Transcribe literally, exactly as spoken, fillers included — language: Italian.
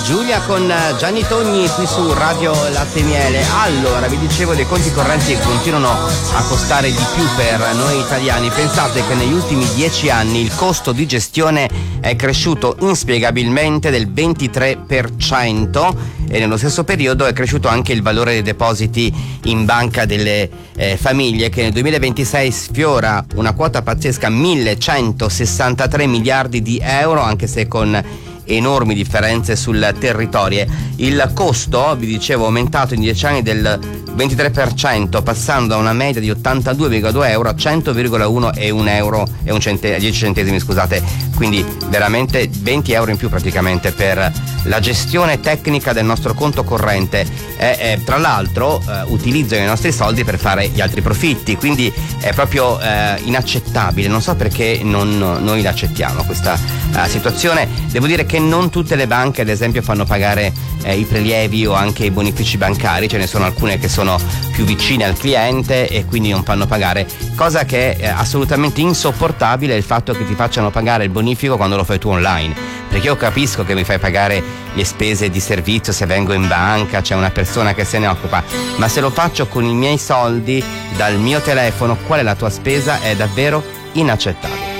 Giulia con Gianni Togni qui su Radio Latte Miele. Allora, vi dicevo dei conti correnti che continuano a costare di più per noi italiani. Pensate che negli ultimi dieci anni il costo di gestione è cresciuto inspiegabilmente del ventitré per cento e nello stesso periodo è cresciuto anche il valore dei depositi in banca delle eh, famiglie, che nel duemilaventisei sfiora una quota pazzesca, millecentosessantatré miliardi di euro, anche se con enormi differenze sul territorio. Il costo, vi dicevo, è aumentato in dieci anni del ventitré per cento, passando da una media di ottantadue virgola due euro a cento virgola uno e un euro e un cente- dieci centesimi, scusate, quindi veramente venti euro in più praticamente per la gestione tecnica del nostro conto corrente. E, e, tra l'altro eh, utilizzano i nostri soldi per fare gli altri profitti, quindi è proprio eh, inaccettabile. Non so perché non, noi l'accettiamo questa eh, situazione. Devo dire che non tutte le banche, ad esempio, fanno pagare eh, i prelievi o anche i bonifici bancari. Ce ne sono alcune che sono più vicine al cliente e quindi non fanno pagare, cosa che è assolutamente insopportabile, il fatto che ti facciano pagare il bonifico quando lo fai tu online, perché io capisco che mi fai pagare le spese di servizio se vengo in banca, c'è una persona che se ne occupa, ma se lo faccio con i miei soldi dal mio telefono, qual è la tua spesa? È davvero inaccettabile.